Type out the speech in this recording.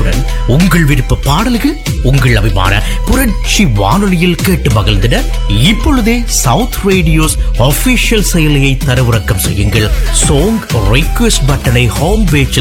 உடன் உங்கள் விருப்ப பாடல்கள் உங்கள் அபிமான புரட்சி வானொலியில் கேட்டு மகிழ்ந்திட இப்பொழுதே சவுத் ரேடியோஸ் ஆபீஷியல் செயலியை தரவிறக்கம் செய்யுங்கள். சோங் ரிக்வெஸ்ட் பட்டனை ஹோம் பேஜில்